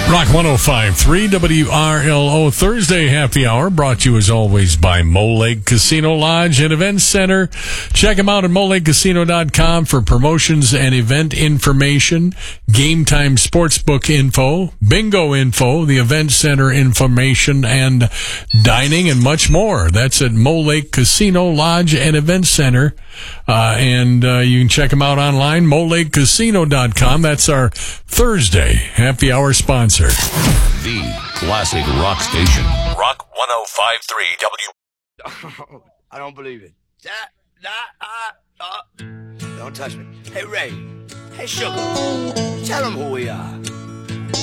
Rock 105.3 WRLO Thursday Happy Hour, brought to you as always by Mole Lake Casino Lodge and Event Center. Check them out at molakecasino.com for promotions and event information, game time sportsbook info, bingo info, the Event Center information, and dining and much more. That's at Mole Lake Casino Lodge and Event Center. And you can check them out online, molakecasino.com. That's our Thursday Happy Hour sponsor. The classic rock station. Rock 105.3 W. I don't believe it. Don't touch me. Hey, Ray. Hey, Sugar. Tell them who we are.